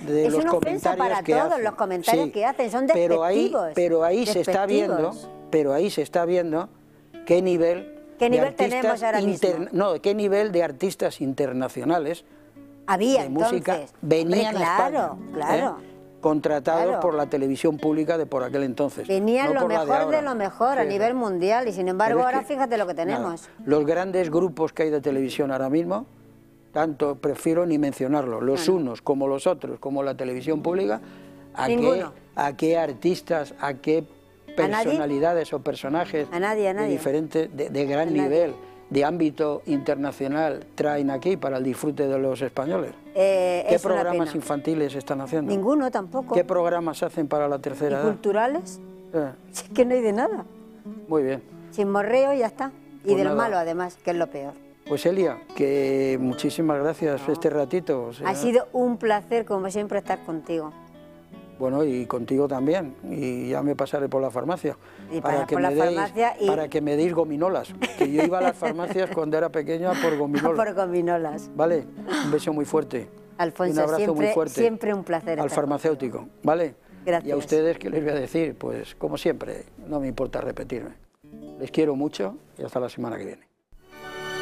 de es los una ofensa comentarios para que todos hacen. los comentarios Sí, que hacen, son despectivos. pero ahí se está viendo, qué nivel, ¿Qué nivel de artistas tenemos ahora mismo? No, qué nivel de artistas internacionales Había de música entonces. venían Hombre, a España, claro. contratados Claro. por la televisión pública de por aquel entonces. Venían no lo por la mejor de ahora. lo mejor a Sí, nivel mundial y sin embargo Pero es ahora que, fíjate lo que tenemos. nada, los grandes grupos que hay de televisión ahora mismo, tanto prefiero ni mencionarlos, los unos como los otros, como la televisión pública, a qué artistas, a qué personalidades o personajes de diferente, de gran nivel, de ámbito internacional traen aquí para el disfrute de los españoles. ¿Qué programas infantiles están haciendo? Ninguno tampoco. ¿Qué programas hacen para la tercera edad? ¿Culturales? Es que no hay de nada. Muy bien. Chismorreo y ya está. Y Pues del nada. malo además, que es lo peor. Pues Elia, que muchísimas gracias este ratito. O sea, ha sido un placer como siempre estar contigo. Bueno, y contigo también, y ya me pasaré por la farmacia. Y para que me deis gominolas, que yo iba a las farmacias cuando era pequeña por gominolas. Por gominolas. Vale, un beso muy fuerte. Alfonso, un abrazo muy fuerte. Siempre un placer. Al farmacéutico, contigo. ¿Vale? Gracias. Y a ustedes, ¿qué les voy a decir? Pues como siempre, no me importa repetirme. Les quiero mucho y hasta la semana que viene.